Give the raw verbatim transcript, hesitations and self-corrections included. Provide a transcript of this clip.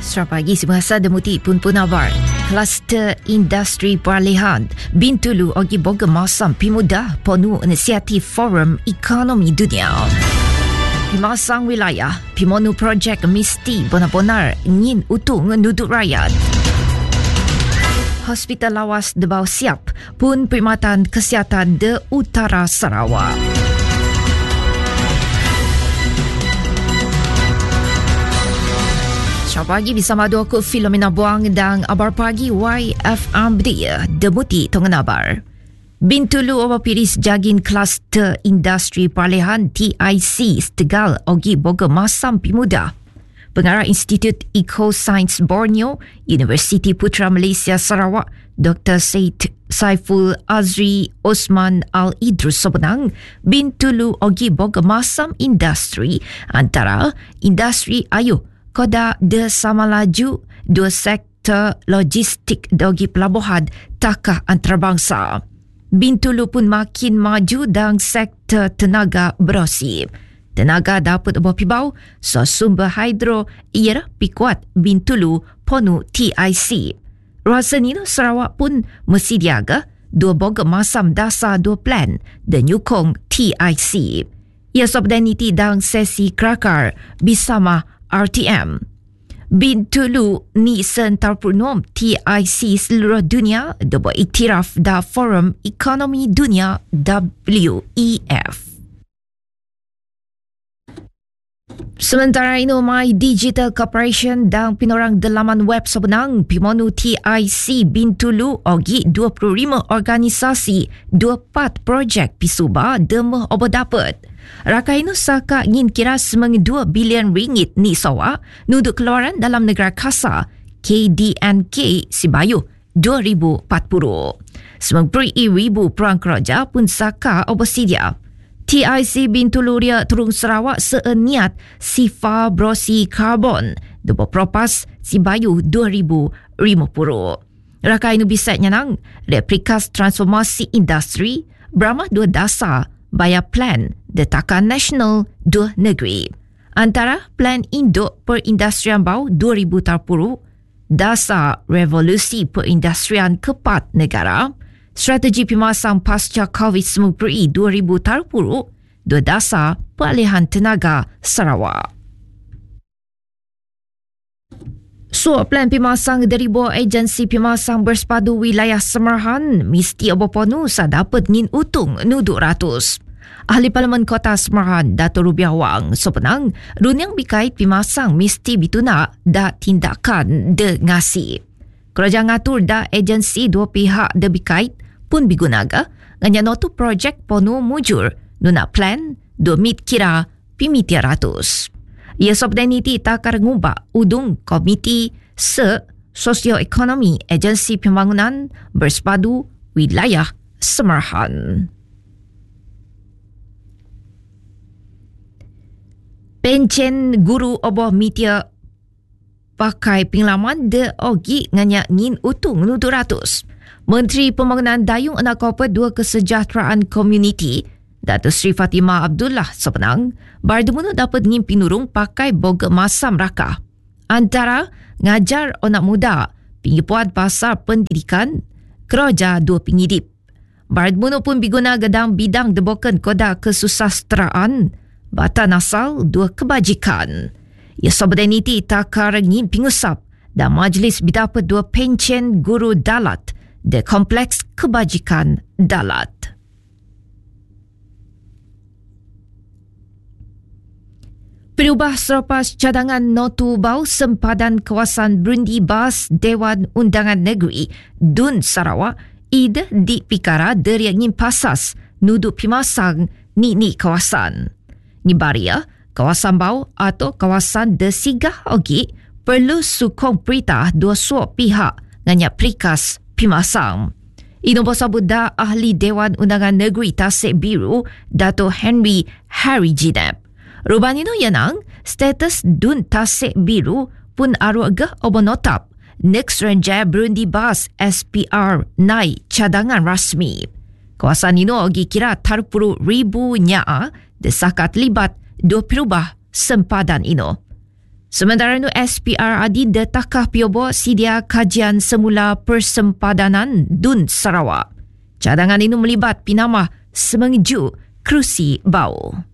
Selamat pagi, semasa demuti pun punabar. Kluster industri peralihan Bintulu ogi boga masam pimuda ponu inisiatif Forum Ekonomi Dunia. Pimasang wilayah pimonu projek mesti benar-benar ingin utung nuduk rakyat. Hospital lawas debau siap pun perkhidmatan kesihatan de Utara Sarawak. Selamat pagi bersama dua ku Filomena Buang dan Abar Pagi Y F M dia debuti tongan abar. Bintulu obapiris jagin kluster industri peralihan T I C Tegal ogi boga masam pimuda. Pengarah Institut Eco-Science Borneo, Universiti Putra Malaysia Sarawak, Doktor Syed Saiful Azri Osman Al-Idrus sebenang Bintulu ogi boga masam industri antara industri ayu koda de sama laju dua sektor logistik dogi pelabuhan takah antarabangsa. Bintulu pun makin maju dalam sektor tenaga berosi. Tenaga dapat berpibau so sumber hidro ialah pikuat Bintulu ponu T I C. Rasa ni Sarawak pun mesti diaga dua boga masam dasar dua plan dan nyukong T I C. Ia sobdaniti dalam sesi kerakar bersama R T M. Bintulu ni sentarpunom T I C seluruh dunia dobo iktiraf da Forum Ekonomi Dunia W E F. Sementara itu, My Digital Corporation dan pinorang dalaman web sebenang pimonu T I C Bintulu ogi dua puluh lima organisasi dua puluh empat projek pisuba demah obo dapat. Rakai nu saka ingin kira semang dua bilion ringgit ni sawa nuduk keluaran dalam negara kasa K D N K Sibayu dua ribu empat puluh. sembilan puluh ribu peluang kerja pun saka obo sedia. T I C Bintulu Ria Turung Sarawak seeniat sifa brosi karbon dua propas Sibayu dua ribu lima puluh. Rakai nu bisa nyanang replikas transformasi industri beramah dua dasar bayar plan detakan nasional dua negeri. Antara plan induk perindustrian bau dua ribu tiga puluh, dasar revolusi perindustrian keempat negara, strategi pemasang pasca COVID sembilan belas dua ribu tiga puluh, dua dasar peralihan tenaga Sarawak. So, plan pemasang dari bawah agensi pemasang bersepadu wilayah Semerahan mesti oboponu sa dapat ngin utung nuduk ratus. Ahli Parlimen Kota Semerahan, Dato' Rubiah Wang, sebenang runyang bikait pemasang mesti bituna da tindakan de ngasi. Kerajaan ngatur da agensi dua pihak de bikait pun bigunaga nganya notu projek ponu mujur nuna plan dua mit kira pimitia ratus. Ia sobdaniti takar ngubah udung komiti se sosioekonomi agensi pembangunan bersepadu wilayah Semerahan. Pencen guru oboh mitia pakai pengalaman de ogi nganya ngin utung nuduk ratus. Menteri Pembangunan Dayung Anak Korporat dua Kesejahteraan Komuniti Datuk Seri Fatimah Abdullah sebenang bardemunu dapat ngin pinurung pakai boga masam raka. Antara ngajar anak muda pengipuan pasar pendidikan kerja dua pengidip. Bardemunu pun biguna gedang bidang debokan koda kesusasteraan batan asal dua kebajikan. Ia sobdaniti takar ngin pingusap dan majlis bidapat dua pencen guru dalat de kompleks kebajikan dalat. Perubah selepas cadangan notu bau sempadan kawasan Brundi Bas Dewan Undangan Negeri Dun Sarawak ida di pikara dari ngin pasas nuduk pimasang ni-ni kawasan. Nibaria, kawasan bau atau kawasan desigah ogi perlu sukong perintah dua suap pihak nganya prikas pimasang. Ino bersabut da ahli Dewan Undangan Negeri Tasik Biru Dato' Henry Harry Jinab. Ruban ino yanang status Dun Tasik Biru pun aruagah obonotap Next Renjaya Brundi Bas S P R naik cadangan rasmi. Kawasan ino ogi kira tiga puluh ribu nyaa desakat libat dua perubah sempadan ino. Sementara itu S P R Adi detakah Piobo sedia kajian semula persempadanan Dun Sarawak. Cadangan itu melibat pinamah semengeju kerusi bau.